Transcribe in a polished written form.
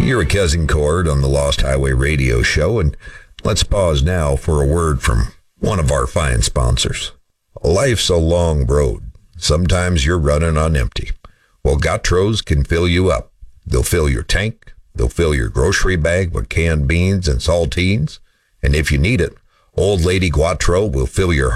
You're with Cousin Cord on the Lost Highway Radio Show, and let's pause now for a word from one of our fine sponsors. Life's a long road. Sometimes you're running on empty. Well, Gautreau's can fill you up. They'll fill your tank. They'll fill your grocery bag with canned beans and saltines. And if you need it, Old Lady Gautreau will fill your